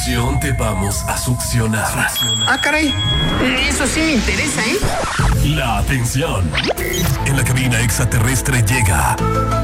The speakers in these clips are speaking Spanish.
continuación te vamos a succionar. Ah, caray. Eso sí me interesa, ¿eh? La atención. En la cabina extraterrestre llega.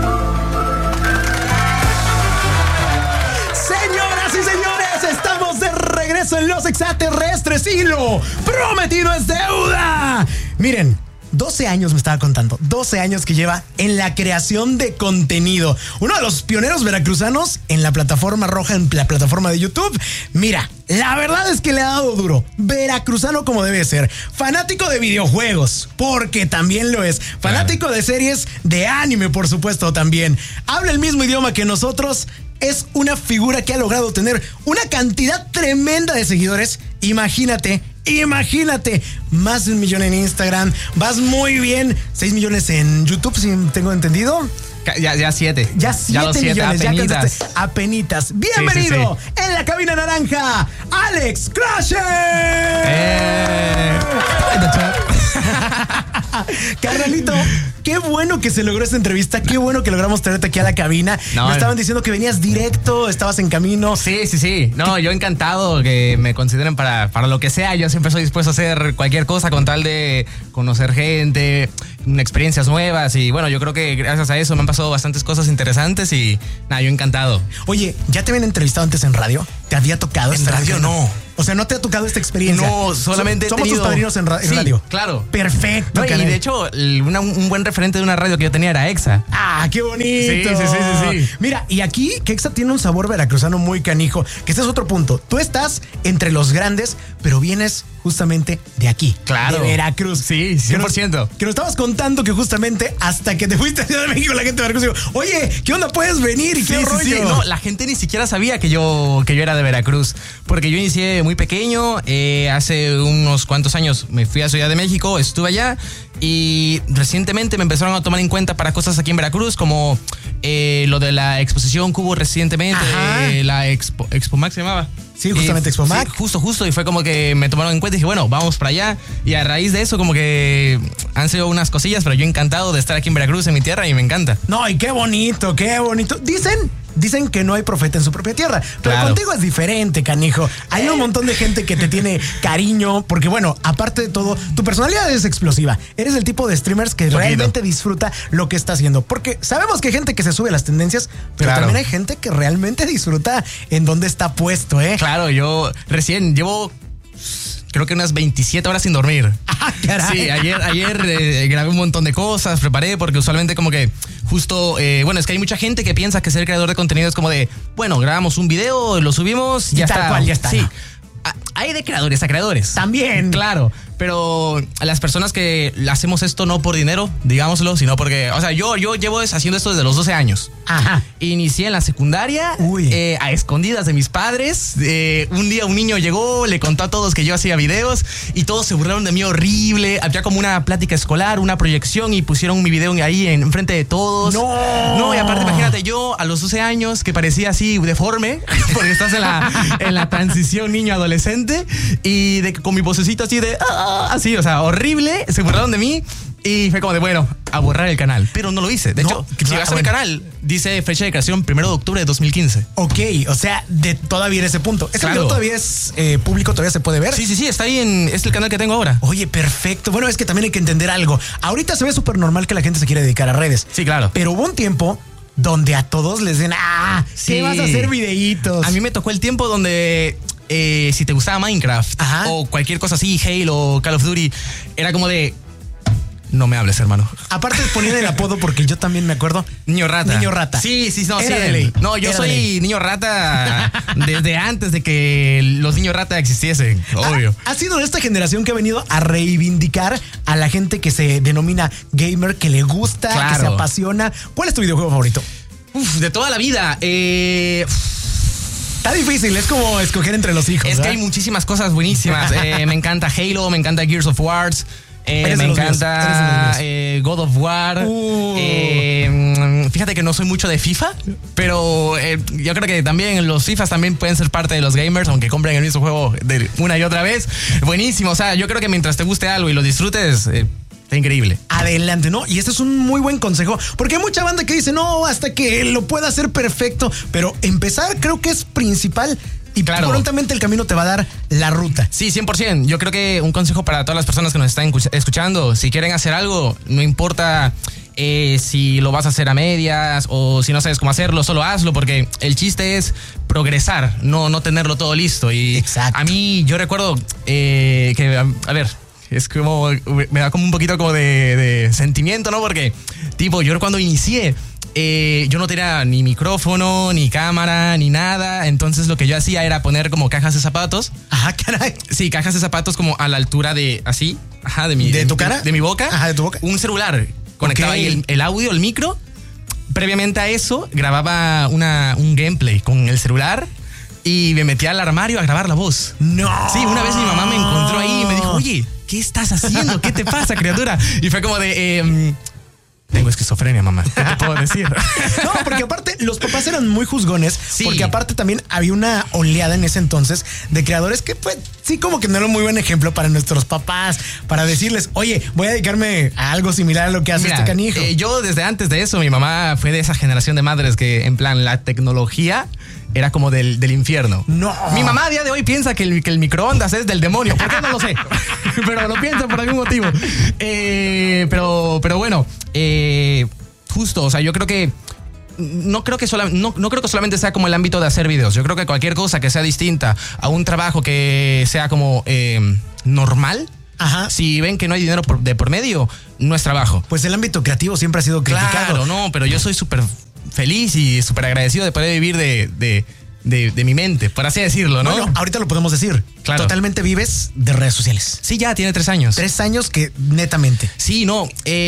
Señoras y señores, estamos de regreso en Los Extraterrestres y lo prometido es deuda. Miren, 12 años me estaba contando, 12 años que lleva en la creación de contenido. Uno de los pioneros veracruzanos en la plataforma roja, en la plataforma de YouTube. Mira, la verdad es que le ha dado duro. Veracruzano como debe ser. Fanático de videojuegos, porque también lo es. Fanático de series de anime, por supuesto, también. Habla el mismo idioma que nosotros. Es una figura que ha logrado tener una cantidad tremenda de seguidores. Imagínate, más de 1 millón en Instagram. Vas muy bien. 6 millones en YouTube, si tengo entendido. Ya 7. Ya 7 millones. Apenitas. Ya apenitas. Bienvenido sí. En la cabina naranja, Alex Crusher. Carnalito, qué bueno que se logró esta entrevista. Qué bueno que logramos traerte aquí a la cabina. Me estaban diciendo que venías directo, estabas en camino. Sí. No, yo encantado que me consideren para lo que sea. Yo siempre estoy dispuesto a hacer cualquier cosa con tal de conocer gente, experiencias nuevas. Y bueno, yo creo que gracias a eso me han pasado bastantes cosas interesantes y nada, yo encantado. Oye, ¿ya te habían entrevistado antes en radio? ¿Te había tocado? En radio no. O sea, ¿no te ha tocado esta experiencia? No, solamente somos tus padrinos en radio. Claro. Perfecto. No, y de hecho, un buen referente de una radio que yo tenía era EXA. ¡Ah, qué bonito! Sí. Mira, y aquí que EXA tiene un sabor veracruzano muy canijo, que este es otro punto. Tú estás entre los grandes, pero vienes justamente de aquí. Claro. De Veracruz. Sí, 100%. Que nos estabas contando que justamente hasta que te fuiste a Ciudad de México, la gente de Veracruz dijo, oye, ¿qué onda? ¿Puedes venir? ¿Y qué rollo? Sí. No, la gente ni siquiera sabía que yo era de Veracruz, porque yo inicié muy pequeño. Hace unos cuantos años me fui a Ciudad de México, estuve allá y recientemente me empezaron a tomar en cuenta para cosas aquí en Veracruz, como lo de la exposición que hubo recientemente, la Expomac se llamaba. Sí, justamente Expomac. Sí, justo, y fue como que me tomaron en cuenta y dije, bueno, vamos para allá. Y a raíz de eso como que han sido unas cosillas, pero yo encantado de estar aquí en Veracruz, en mi tierra, y me encanta. No, y qué bonito. Dicen que no hay profeta en su propia tierra, pero claro. Contigo es diferente, canijo. Hay un montón de gente que te tiene cariño, porque bueno, aparte de todo, tu personalidad es explosiva. Eres el tipo de streamers que realmente disfruta lo que está haciendo, porque sabemos que hay gente que se sube a las tendencias, pero también hay gente que realmente disfruta en donde está puesto, ¿eh? Claro, yo recién llevo creo que unas 27 horas sin dormir. Ah, caray. Sí, ayer grabé un montón de cosas, preparé, porque usualmente como que justo, es que hay mucha gente que piensa que ser creador de contenido es como de, bueno, grabamos un video, lo subimos y ya está. Ya está. Sí. Hay de creadores a creadores. También. Claro, pero las personas que hacemos esto no por dinero, digámoslo, sino porque, o sea, yo llevo haciendo esto desde los 12 años. Ajá. Inicié en la secundaria, a escondidas de mis padres. Un día un niño llegó, le contó a todos que yo hacía videos y todos se burlaron de mí horrible. Había como una plática escolar, una proyección y pusieron mi video ahí enfrente de todos. No, y aparte imagínate yo a los 12 años que parecía así deforme, porque estás en la transición niño adolescente y con mi vocecito así de así, o sea, horrible, se burlaron de mí y fue como de, bueno, a borrar el canal, pero no lo hice. De hecho, si vas a mi canal, dice fecha de creación 1 de octubre de 2015. Ok, o sea, todavía en ese punto. ¿Ese video todavía es público? ¿Todavía se puede ver? Sí, está ahí es el canal que tengo ahora. Oye, perfecto. Bueno, es que también hay que entender algo. Ahorita se ve súper normal que la gente se quiere dedicar a redes. Sí, claro. Pero hubo un tiempo donde a todos les den, ¿qué vas a hacer videitos? A mí me tocó el tiempo donde si te gustaba Minecraft o cualquier cosa así, Halo, Call of Duty, era como de, no me hables, hermano. Aparte ponían el apodo porque yo también me acuerdo. Niño rata. Sí, no, era de ley. No, yo soy niño rata desde antes de que los niños rata existiesen, obvio. Ha sido de esta generación que ha venido a reivindicar a la gente que se denomina gamer, que le gusta, que se apasiona. ¿Cuál es tu videojuego favorito? De toda la vida. Está difícil, es como escoger entre los hijos. Es que hay muchísimas cosas buenísimas. Me encanta Halo, me encanta Gears of War. Me encanta God of War. Fíjate que no soy mucho de FIFA, pero yo creo que también los FIFAs también pueden ser parte de los gamers, aunque compren el mismo juego de una y otra vez. Buenísimo, o sea, yo creo que mientras te guste algo y lo disfrutes, está increíble. Adelante, ¿no? Y este es un muy buen consejo, porque hay mucha banda que dice, no, hasta que lo pueda hacer perfecto, pero empezar creo que es principal Y prontamente el camino te va a dar la ruta. Sí, 100%. Yo creo que un consejo para todas las personas que nos están escuchando, si quieren hacer algo, no importa si lo vas a hacer a medias o si no sabes cómo hacerlo, solo hazlo, porque el chiste es progresar, no tenerlo todo listo. Y exacto. A mí, yo recuerdo que, a ver, es como, me da como un poquito como de sentimiento, ¿no? Porque, tipo, yo cuando inicié, yo no tenía ni micrófono, ni cámara, ni nada. Entonces lo que yo hacía era poner como cajas de zapatos. Ajá, caray. Sí, cajas de zapatos como a la altura de así. Ajá, ¿De tu cara? De mi boca. Ajá, de tu boca. Un celular. Conectaba ahí el audio, el micro. Previamente a eso, grababa un gameplay con el celular y me metía al armario a grabar la voz. ¡No! Sí, una vez mi mamá me encontró ahí y me dijo, oye, ¿qué estás haciendo? ¿Qué te pasa, criatura? Y fue como de... tengo esquizofrenia, mamá. ¿Qué te puedo decir? No, porque aparte los papás eran muy juzgones. Sí. Porque aparte también había una oleada en ese entonces de creadores que pues sí como que no era un muy buen ejemplo para nuestros papás. Para decirles, oye, voy a dedicarme a algo similar a lo que hace este canijo. Yo desde antes de eso, mi mamá fue de esa generación de madres que en plan la tecnología era como del infierno. No. Mi mamá a día de hoy piensa que el microondas es del demonio. ¿Por qué? No lo sé. Pero lo piensa por algún motivo. Pero bueno, justo, o sea, yo creo que no creo que solamente sea como el ámbito de hacer videos. Yo creo que cualquier cosa que sea distinta a un trabajo que sea como normal. Ajá. Si ven que no hay dinero de por medio, no es trabajo. Pues el ámbito creativo siempre ha sido criticado. Claro, no, pero yo soy súper feliz y súper agradecido de poder vivir de mi mente, por así decirlo, ¿no? Bueno, ahorita lo podemos decir. Claro. Totalmente vives de redes sociales. Sí, ya tiene 3 años. 3 años que netamente. Sí, no.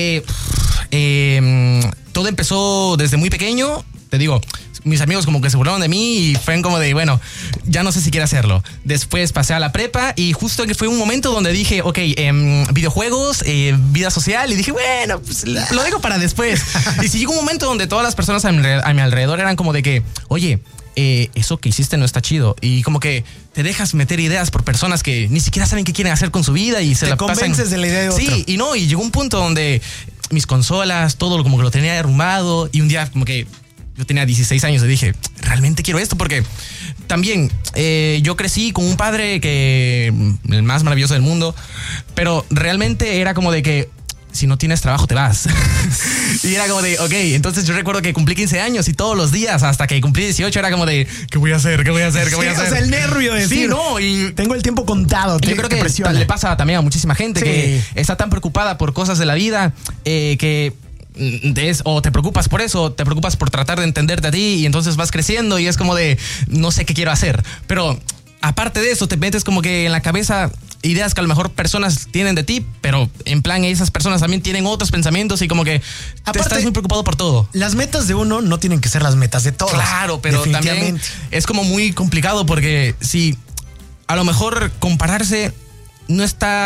Todo empezó desde muy pequeño. Te digo, mis amigos como que se burlaron de mí y fue como de, bueno, ya no sé si quiero hacerlo. Después pasé a la prepa y justo que fue un momento donde dije, ok, videojuegos, vida social, y dije, bueno, pues lo dejo para después. Y sí llegó un momento donde todas las personas a mi alrededor eran como de que, oye, eso que hiciste no está chido. Y como que te dejas meter ideas por personas que ni siquiera saben qué quieren hacer con su vida y se la pasan. Te convences de la idea de otro. Sí, y llegó un punto donde mis consolas, todo como que lo tenía derrumbado y un día como que yo tenía 16 años y dije, realmente quiero esto porque también yo crecí con un padre que el más maravilloso del mundo, pero realmente era como de que si no tienes trabajo te vas. Y era como de, ok, entonces yo recuerdo que cumplí 15 años y todos los días hasta que cumplí 18 era como de, ¿qué voy a hacer? ¿Qué voy a hacer? ¿Qué voy a hacer? O sea, el nervio de decir, sí, no, y tengo el tiempo contado. Yo creo que le pasa también a muchísima gente que está tan preocupada por cosas de la vida que o te preocupas por eso, o te preocupas por tratar de entenderte a ti y entonces vas creciendo y es como de, no sé qué quiero hacer. Pero aparte de eso, te metes como que en la cabeza ideas que a lo mejor personas tienen de ti, pero en plan esas personas también tienen otros pensamientos y como que aparte, estás muy preocupado por todo. Las metas de uno no tienen que ser las metas de todos. Claro, pero también es como muy complicado porque si a lo mejor compararse no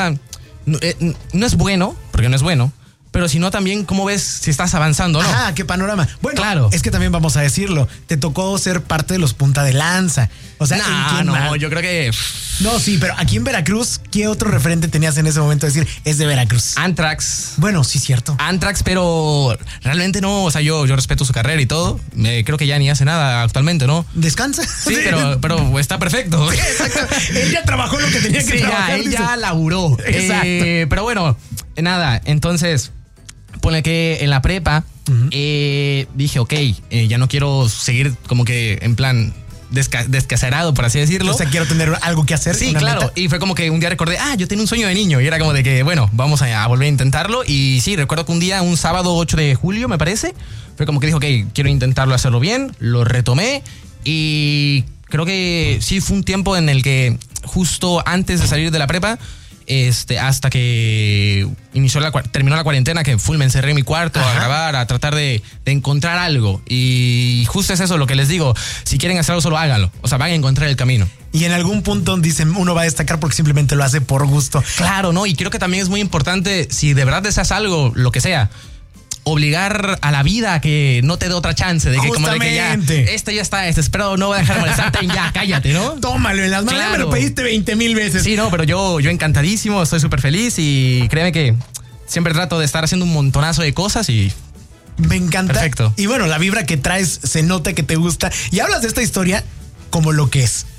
es bueno, porque no es bueno. Pero si no, también, ¿cómo ves si estás avanzando o no? Ah, qué panorama. Bueno, claro. Es que también vamos a decirlo. Te tocó ser parte de los punta de lanza. O sea, yo creo que... No, sí, pero aquí en Veracruz, ¿qué otro referente tenías en ese momento de decir, es de Veracruz? Anthrax. Bueno, sí, cierto. Anthrax, pero realmente no. O sea, yo respeto su carrera y todo. Creo que ya ni hace nada actualmente, ¿no? Descansa. Sí, pero está perfecto. Sí, exacto. Él ya trabajó lo que tenía que trabajar. Él ya laburó. Exacto. Pero bueno, nada, entonces... Ponle que en la prepa dije, ok, ya no quiero seguir como que en plan descacerado, por así decirlo. O sea, quiero tener algo que hacer. Sí, claro. Meta. Y fue como que un día recordé, yo tenía un sueño de niño. Y era como de que, bueno, vamos a volver a intentarlo. Y sí, recuerdo que un día, un sábado 8 de julio, me parece, fue como que dijo, ok, quiero intentarlo hacerlo bien. Lo retomé y creo que sí fue un tiempo en el que justo antes de salir de la prepa, hasta que terminó la cuarentena, que full me encerré en mi cuarto a grabar, a tratar de encontrar algo. Y justo es eso lo que les digo. Si quieren hacer algo, solo háganlo. O sea, van a encontrar el camino. Y en algún punto dicen, uno va a destacar porque simplemente lo hace por gusto. Claro, ¿no? Y creo que también es muy importante, si de verdad deseas algo, lo que sea, obligar a la vida a que no te dé otra chance de que como de que ya ya está desesperado, no va a dejar de molestarte, ya cállate, ¿no? Tómalo en las manos, me lo pediste 20,000 veces. Sí, no, pero yo encantadísimo, estoy súper feliz y créeme que siempre trato de estar haciendo un montonazo de cosas y me encanta. Perfecto. Y bueno, la vibra que traes se nota que te gusta y hablas de esta historia como lo que es.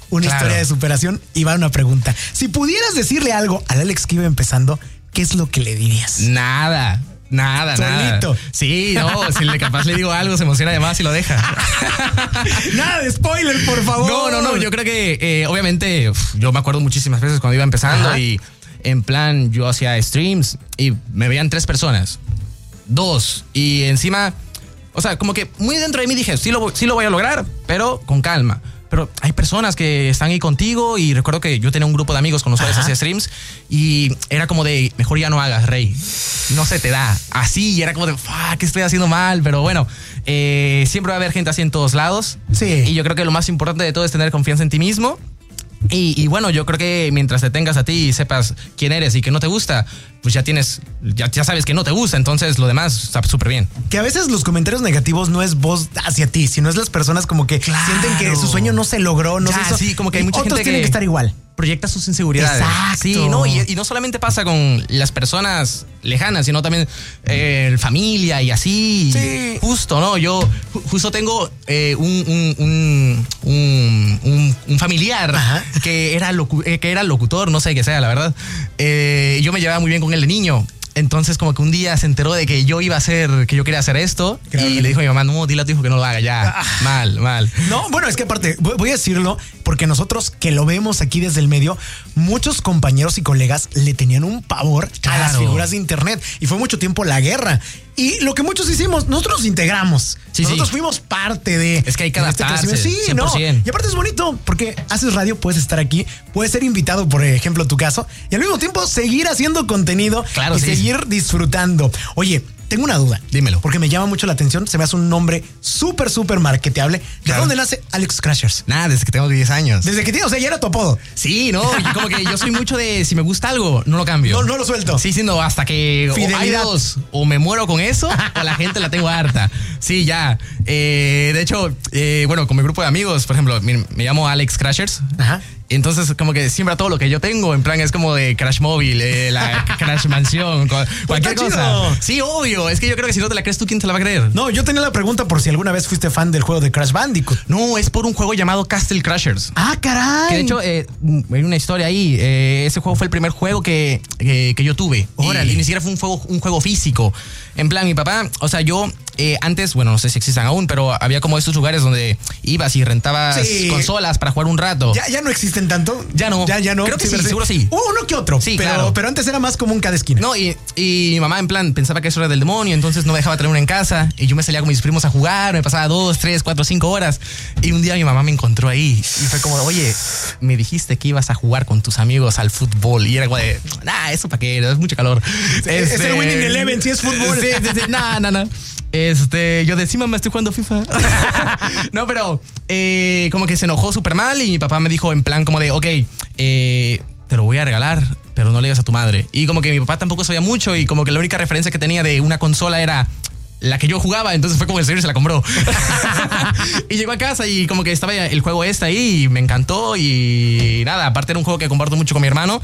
una historia de superación. Y va una pregunta. Si pudieras decirle algo al Alex que iba empezando, ¿qué es lo que le dirías? Nada. Solito. Sí, no, si capaz le digo algo, se emociona además y lo deja. Nada de spoiler, por favor. No, yo creo que obviamente yo me acuerdo muchísimas veces cuando iba empezando. Ajá. Y en plan yo hacía streams y me veían 3 personas, 2 y encima, o sea, como que muy dentro de mí dije, sí lo voy a lograr, pero con calma. Pero hay personas que están ahí contigo y recuerdo que yo tenía un grupo de amigos con los cuales hacía streams y era como de, mejor ya no hagas, Rey. No se te da. Así, y era como de, ¿qué estoy haciendo mal? Pero bueno, siempre va a haber gente así en todos lados. Sí. Y yo creo que lo más importante de todo es tener confianza en ti mismo. Y bueno, yo creo que mientras te tengas a ti y sepas quién eres y que no te gusta, pues ya sabes que no te gusta, entonces lo demás está súper bien. Que a veces los comentarios negativos no es vos hacia ti, sino es las personas como que sienten que su sueño no se logró, no sé. Sí, como que hay mucha gente que tienen que estar igual. Proyecta sus inseguridades. Exacto. Sí, no, y no solamente pasa con las personas lejanas, sino también familia y así. Sí. Justo, ¿no? Yo justo tengo un familiar que era locutor, no sé qué sea, la verdad. Yo me llevaba muy bien con él de niño. Entonces como que un día se enteró de que yo quería hacer esto. Claro. Y le dijo a mi mamá, no, dile a tu hijo que no lo haga ya. Mal. No, bueno, es que aparte, voy a decirlo, porque nosotros que lo vemos aquí desde el medio, muchos compañeros y colegas le tenían un pavor a las figuras de internet. Y fue mucho tiempo la guerra. Y lo que muchos hicimos, nosotros nos integramos. Nosotros fuimos parte de... Es que hay que adaptarse, sí, 100%. ¿No? Y aparte es bonito, porque haces radio, puedes estar aquí, puedes ser invitado, por ejemplo, tu caso, y al mismo tiempo seguir haciendo contenido y seguir disfrutando. Oye, tengo una duda. Dímelo. Porque me llama mucho la atención. Se me hace un nombre súper marketeable. ¿De dónde nace Alex Crashers? Nada, desde que tengo 10 años. Desde que tienes, o sea, ya era tu apodo. Sí, no, como que yo soy mucho de si me gusta algo, no lo cambio. No lo suelto. Sí, no, hasta que hay dos, o me muero con eso, o la gente la tengo harta. Sí, ya. De hecho, bueno, con mi grupo de amigos, por ejemplo, me llamo Alex Crashers. Ajá. Entonces, como que siempre todo lo que yo tengo, en plan, es como de Crash Móvil, la Crash Mansión, cualquier cosa. Sí, obvio. Es que yo creo que si no te la crees tú, ¿quién te la va a creer? No, yo tenía la pregunta por si alguna vez fuiste fan del juego de Crash Bandicoot. No, es por un juego llamado Castle Crashers. ¡Ah, caray! Que de hecho, hay una historia ahí. Ese juego fue el primer juego que yo tuve. Órale. Y ni siquiera fue un juego físico. En plan, mi papá, o sea, yo... antes, bueno, no sé si existan aún, pero había como estos lugares donde ibas y rentabas consolas para jugar un rato. ¿Ya no existen tanto? Ya no. Ya no. Creo que sí, seguro sí. Uno que otro. Sí, pero, claro. Pero antes era más común cada esquina. No, y mi mamá en plan pensaba que eso era del demonio, entonces no me dejaba tener una en casa. Y yo me salía con mis primos a jugar, me pasaba 2, 3, 4, 5 horas. Y un día mi mamá me encontró ahí. Y fue como, oye, me dijiste que ibas a jugar con tus amigos al fútbol. Y era como de, eso para qué, es mucho calor. Es el Winning Eleven, si es fútbol. Sí. No. Yo decía, mamá, estoy jugando FIFA. No, pero como que se enojó súper mal y mi papá me dijo en plan como de, ok, te lo voy a regalar, pero no le digas a tu madre. Y como que mi papá tampoco sabía mucho y como que la única referencia que tenía de una consola era la que yo jugaba, entonces fue como el señor se la compró. Y llegó a casa y como que estaba el juego ahí y me encantó y nada, aparte era un juego que comparto mucho con mi hermano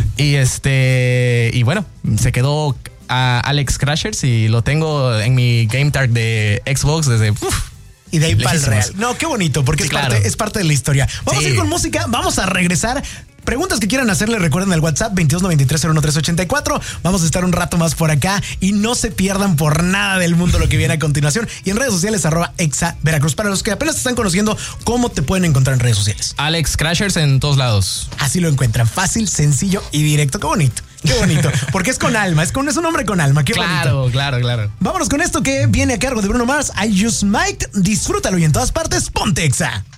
y bueno, se quedó a Alex Crashers y lo tengo en mi game tag de Xbox desde... Y de ahí para el real. No, qué bonito, porque es parte de la historia. Vamos a ir con música, vamos a regresar. Preguntas que quieran hacerle, recuerden el WhatsApp 2293-01384. Vamos a estar un rato más por acá y no se pierdan por nada del mundo lo que viene a continuación. Y en redes sociales, @ExaVeracruz. Para los que apenas te están conociendo, ¿cómo te pueden encontrar en redes sociales? Alex Crashers en todos lados. Así lo encuentran, fácil, sencillo y directo. Qué bonito. Qué bonito, porque es con alma, es un hombre con alma. Qué bonito. Claro. Vámonos con esto que viene a cargo de Bruno Mars, I Just Might. Disfrútalo y en todas partes, ponte Exa.